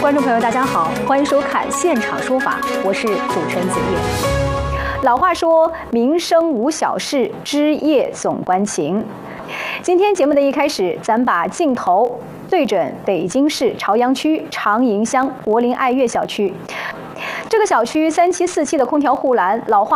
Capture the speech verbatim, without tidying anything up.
观众朋友，大家好，欢迎收看《现场说法》，我是主持人子叶。老话说，民生无小事，枝叶总关情。今天节目的一开始，咱把镜头对准北京市朝阳区长营乡柏林爱悦小区。这个小区三期四期的空调护栏，老话